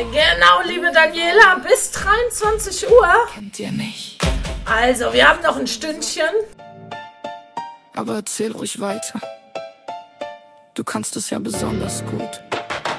Genau, liebe Daniela, bis 23 Uhr. Kennt ihr nicht. Also, wir haben noch ein Stündchen. Aber erzähl ruhig weiter. Du kannst es ja besonders gut.